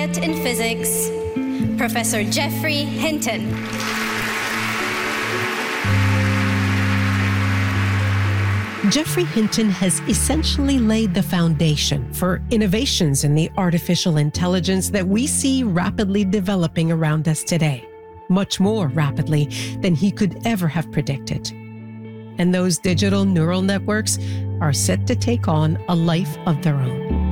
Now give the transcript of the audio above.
Laureate in Physics, Professor Geoffrey Hinton. Geoffrey Hinton has essentially laid the foundation for innovations in the artificial intelligence that we see rapidly developing around us today, much more rapidly than he could ever have predicted. And those digital neural networks are set to take on a life of their own.